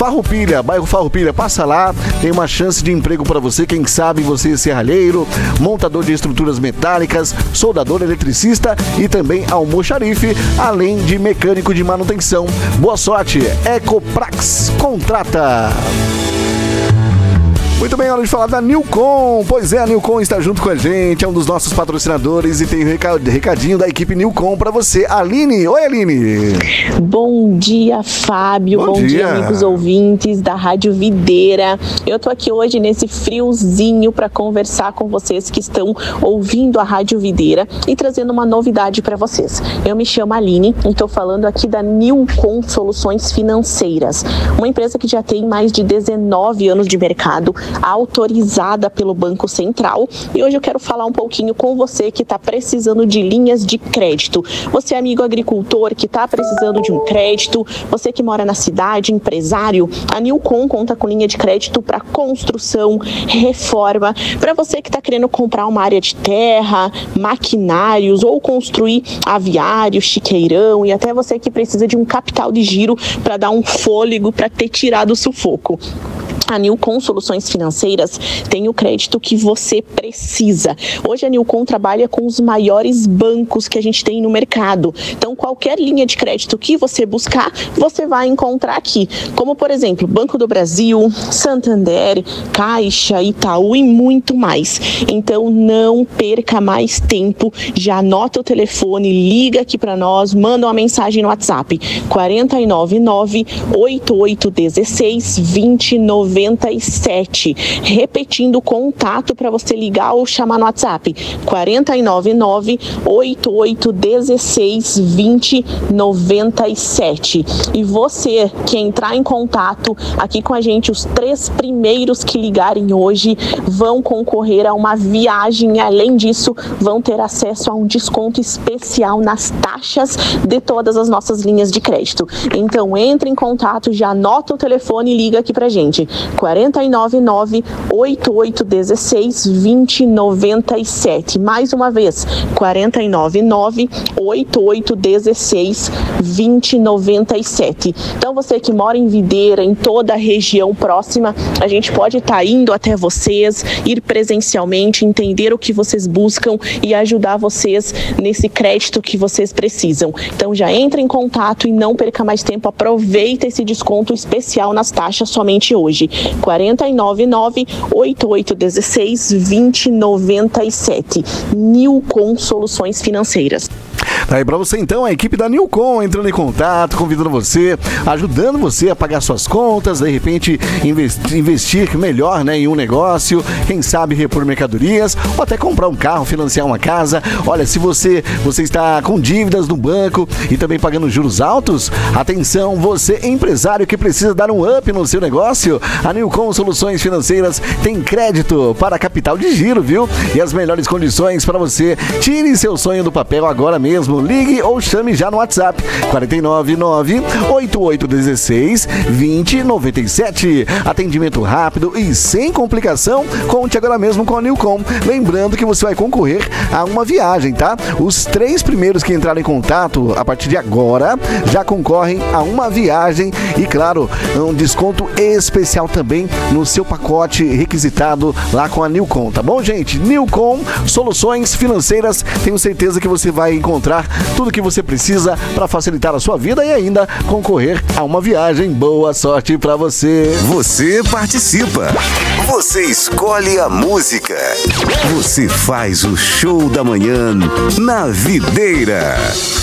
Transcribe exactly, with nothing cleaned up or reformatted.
Farroupilha, bairro Farroupilha, passa lá, tem uma chance de emprego para você, quem sabe você é serralheiro, montador de estruturas metálicas, soldador, eletricista e também almoxarife, além de mecânico de manutenção. Boa sorte, Ecoprax contrata! Muito bem, hora de falar da Nilcom. Pois é, a Nilcom está junto com a gente, é um dos nossos patrocinadores e tem um recadinho da equipe Nilcom para você. Aline, oi Aline. Bom dia, Fábio. Bom, Bom dia. dia, amigos ouvintes da Rádio Videira. Eu tô aqui hoje nesse friozinho para conversar com vocês que estão ouvindo a Rádio Videira e trazendo uma novidade para vocês. Eu me chamo Aline e estou falando aqui da Nilcom Soluções Financeiras, uma empresa que já tem mais de dezenove anos de mercado, autorizada pelo Banco Central, e hoje eu quero falar um pouquinho com você que está precisando de linhas de crédito. Você, amigo agricultor, que está precisando de um crédito, você que mora na cidade, empresário, a Nilcom conta com linha de crédito para construção, reforma, para você que está querendo comprar uma área de terra, maquinários ou construir aviário, chiqueirão, e até você que precisa de um capital de giro para dar um fôlego, para ter tirado o sufoco. A Nilcom Soluções Financeiras tem o crédito que você precisa. Hoje a Nilcom trabalha com os maiores bancos que a gente tem no mercado. Então, qualquer linha de crédito que você buscar, você vai encontrar aqui. Como, por exemplo, Banco do Brasil, Santander, Caixa, Itaú e muito mais. Então, não perca mais tempo. Já anota o telefone, liga aqui para nós, manda uma mensagem no WhatsApp. quatro nove nove, oito oito um seis, dois nove nove sete. Repetindo o contato para você ligar ou chamar no WhatsApp: quatro nove nove, oito oito um seis, dois nove sete. E você que entrar em contato aqui com a gente, os três primeiros que ligarem hoje vão concorrer a uma viagem. Além disso, vão ter acesso a um desconto especial nas taxas de todas as nossas linhas de crédito. Então, entre em contato, já anota o telefone e liga aqui pra gente. quatro nove nove, oito oito um seis, dois nove sete. Mais uma vez, quatro nove nove, oito oito um seis, dois nove sete. Então, você que mora em Videira, em toda a região próxima, a gente pode estar indo até vocês, ir presencialmente, entender o que vocês buscam e ajudar vocês nesse crédito que vocês precisam. Então, já entre em contato e não perca mais tempo, aproveita esse desconto especial nas taxas somente hoje. quatro nove nove, oito oito um seis, dois nove sete. Nilcom Soluções Financeiras. Tá aí pra você então, a equipe da Nilcom entrando em contato, convidando você, ajudando você a pagar suas contas, de repente investir, investir melhor, né, em um negócio, quem sabe repor mercadorias, ou até comprar um carro, financiar uma casa. Olha, se você, você está com dívidas no banco e também pagando juros altos, atenção, você empresário que precisa dar um up no seu negócio, a Nilcom Soluções Financeiras tem crédito para capital de giro, viu? E as melhores condições para você. Tire seu sonho do papel agora mesmo. Ligue ou chame já no WhatsApp quatro nove nove, oito oito um seis, dois nove sete. Atendimento rápido e sem complicação. Conte agora mesmo com a Nilcom. Lembrando que você vai concorrer a uma viagem, tá? Os três primeiros que entrarem em contato a partir de agora já concorrem a uma viagem e, claro, um desconto especial também no seu pacote requisitado lá com a Nilcom, tá bom, gente? Nilcom Soluções Financeiras, tenho certeza que você vai encontrar tudo que você precisa para facilitar a sua vida e ainda concorrer a uma viagem. Boa sorte para você. Você participa. Você escolhe a música. Você faz o show da manhã na Videira.